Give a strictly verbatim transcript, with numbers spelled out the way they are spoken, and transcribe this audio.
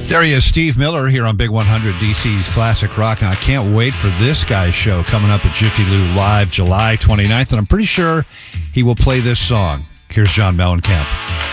There he is, Steve Miller, here on Big one hundred, D C's Classic Rock. Now, I can't wait for this guy's show coming up at Jiffy Lube Live July twenty-ninth, and I'm pretty sure he will play this song. Here's John Mellencamp.